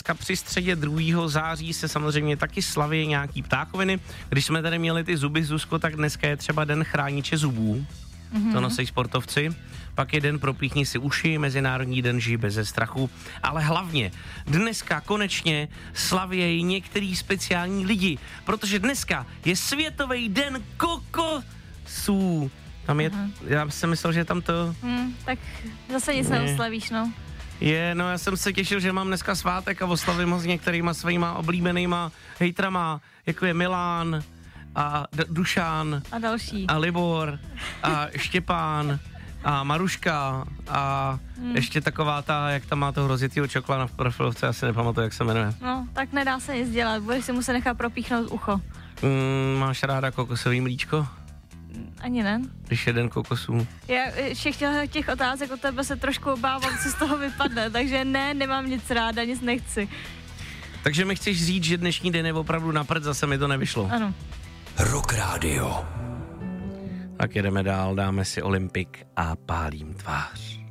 dneska při středě 2. září se samozřejmě taky slaví nějaký ptákoviny. Když jsme tady měli ty zuby, Zuzko, tak dneska je třeba den chrániče zubů. To nosí sportovci. Pak je den propíchni si uši, Mezinárodní den žij beze strachu. Ale hlavně dneska konečně slavějí některý speciální lidi, protože dneska je Světový den kokosů. Tam je, já jsem myslel, že je tam to... Tak zase nic neoslavíš, no. No já jsem se těšil, že mám dneska svátek a oslavím ho s některýma svýma oblíbenýma hejtrama, jako je Milan a Dušan a další. A Libor a Štěpán a Maruška a ještě taková ta, jak tam má toho rozjetýho čokla na profilovce, já si nepamatuju, jak se jmenuje. No, tak nedá se nic dělat, budeš si muset nechat propíchnout ucho. Máš ráda kokosový mlíčko? Ani ne. Když jeden kokosů. Já všech těch otázek od tebe se trošku obávám, co z toho vypadne, takže ne, nemám nic ráda, nic nechci. Takže mi chceš říct, že dnešní den je opravdu na prd, zase mi to nevyšlo. Ano. Rock Radio. Tak jedeme dál, dáme si Olympik a Pálím tvář.